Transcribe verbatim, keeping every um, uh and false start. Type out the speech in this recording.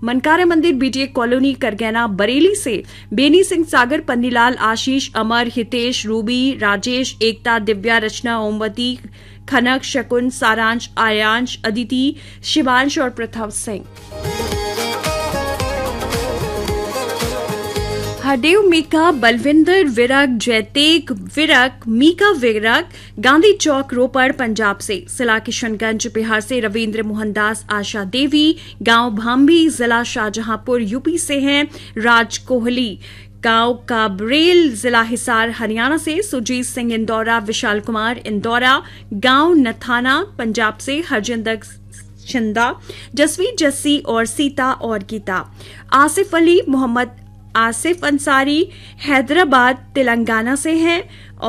मनकारा मंदिर BTA colony करगैना Bareilly से बेनी सिंह सागर पन्नीलाल आशीष अमर Hitesh Ruby Rajesh एकता दिव्या रचना ओमवती खनक शकुन सारांश आयांश अदिति शिवांश और प्रथम सिंह। हरदेव मीका बलविंदर विरक जयतेग विरक मीका विरक गांधी चौक रोपड़ पंजाब से। जिला किशनगंज बिहार से रविंद्र मोहनदास आशा देवी गांव भांभी जिला शाहजहांपुर यूपी से हैं। राज कोहली गांव काबरेल जिला हिसार हरियाणा से। सुजीत सिंह इंदौरा विशाल कुमार इंदौरा गांव नथाना पंजाब से। हरजिंदर छिंदा जसवीर जस्सी और सीता और गीता। आसिफ अली मोहम्मद आसिफ अंसारी हैदराबाद तेलंगाना से हैं।